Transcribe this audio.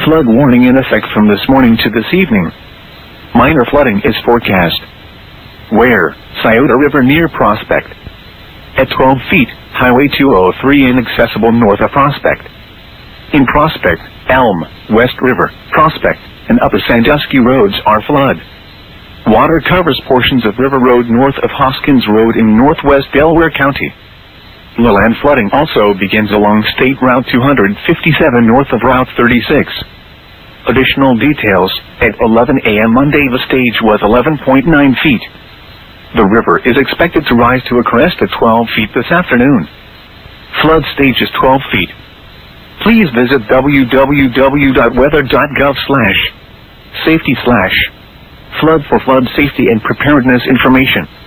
Flood warning in effect from this morning to this evening. Minor flooding is forecast. Where? Scioto River near Prospect. At 12 feet, Highway 203 inaccessible north of Prospect. In Prospect, Elm, West River, Prospect, and Upper Sandusky roads are flood. Water covers portions of River Road north of Hoskins Road in northwest Delaware County. Lowland flooding also begins along State Route 257 north of Route 36. Additional details: at 11 a.m. Monday the stage was 11.9 feet. The river is expected to rise to a crest at 12 feet this afternoon. Flood stage is 12 feet. Please visit www.weather.gov/safety/flood for flood safety and preparedness information.